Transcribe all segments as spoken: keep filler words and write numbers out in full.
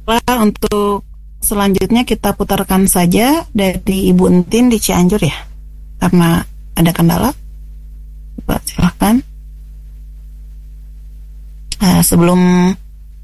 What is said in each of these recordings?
Lah, untuk selanjutnya kita putarkan saja dari Ibu Entin di Cianjur ya, karena ada kendala. Coba silahkan. Nah, sebelum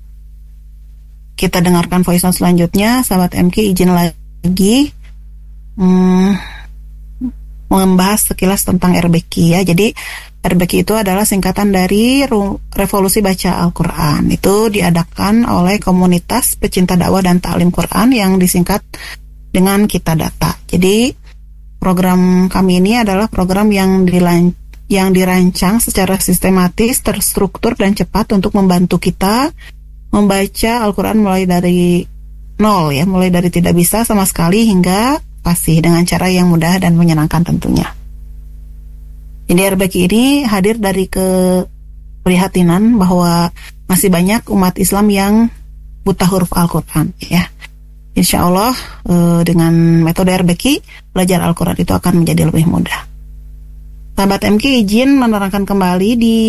kita dengarkan voice note selanjutnya, sahabat M K izin lagi hmm, membahas sekilas tentang R B Q ya. Jadi R B Q itu adalah singkatan dari Revolusi Baca Al-Quran. Itu diadakan oleh komunitas pecinta dakwah dan ta'lim Quran yang disingkat dengan Kita Data. Jadi program kami ini adalah program yang dilan- yang dirancang secara sistematis, terstruktur dan cepat untuk membantu kita membaca Al-Quran mulai dari nol ya, mulai dari tidak bisa sama sekali hingga fasih dengan cara yang mudah dan menyenangkan tentunya. Jadi R B Q ini hadir dari keprihatinan bahwa masih banyak umat Islam yang buta huruf Al-Quran ya. Insya Allah eh, dengan metode R B Q belajar Al-Quran itu akan menjadi lebih mudah. Sahabat M K izin menerangkan kembali di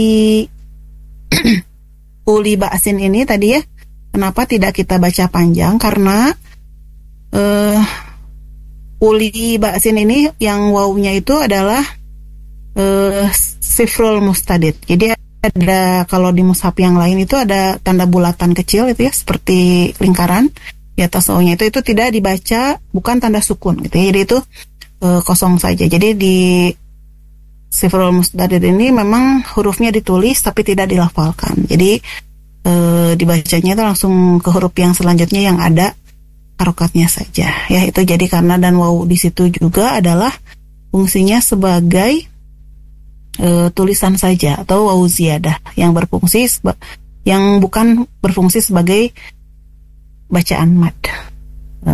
Uli Ba'sin ini tadi ya, kenapa tidak kita baca panjang, karena uh, Uli Ba'sin ini yang wawunya itu adalah uh, Sifrul Mustadid. Jadi ada, kalau di mushaf yang lain itu ada tanda bulatan kecil itu ya, seperti lingkaran di atas wawunya itu, itu tidak dibaca, bukan tanda sukun gitu ya, jadi itu uh, kosong saja. Jadi di Sifrul Mustadid ini memang hurufnya ditulis tapi tidak dilafalkan. Jadi e, dibacanya itu langsung ke huruf yang selanjutnya yang ada harokatnya saja. Ya, itu jadi karena dan wawu di situ juga adalah fungsinya sebagai e, tulisan saja atau wawu ziyadah yang berfungsi seba- yang bukan berfungsi sebagai bacaan mad. E,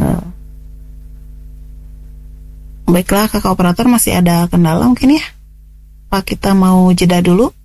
baiklah, kakak operator masih ada kendala mungkin ya. Kita mau jeda dulu